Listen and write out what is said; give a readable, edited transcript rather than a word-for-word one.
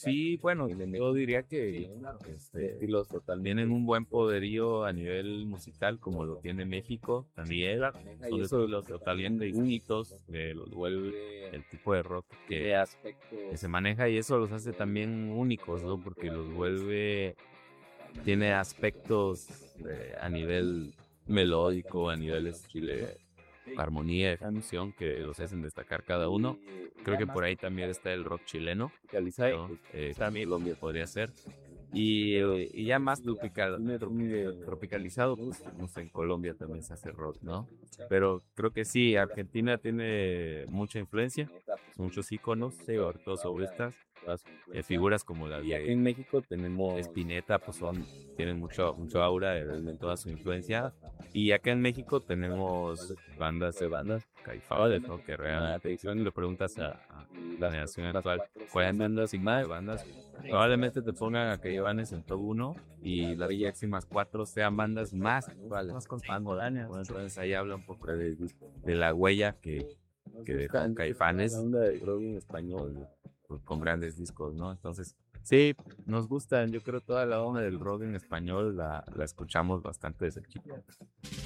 Sí, bueno, yo diría que tienen un buen poderío a nivel musical, como lo tiene México también. Son estilos totalmente distintos, que los vuelve el tipo de rock que se maneja y eso los hace también únicos, ¿no? Porque los vuelve, tiene aspectos a nivel melódico, a nivel estilo, armonía, ejecución que los hacen destacar cada uno. Creo que por ahí también está el rock chileno, ¿no? También podría ser. Y ya más tropicalizado, pues no sé, en Colombia también se hace rock, ¿no? Pero creo que sí, Argentina tiene mucha influencia, muchos íconos, sobre todo sobre estas figuras como la de en México tenemos Spinetta, pues tienen mucho aura en toda su influencia. Y acá en México tenemos bandas, Caifanes, ¿no? Que realmente, si le preguntas a la generación actual, ¿cuáles bandas y más bandas? Probablemente te pongan a Caifanes en top 1 y las próximas 4 sean bandas más actuales, más contemporáneas. Bueno, entonces ahí habla un poco de la huella que dejó Caifanes, la onda de rock en español, pues, con grandes discos, ¿no? Entonces, sí, nos gustan. Yo creo toda la onda del rock en español la escuchamos bastante desde chico.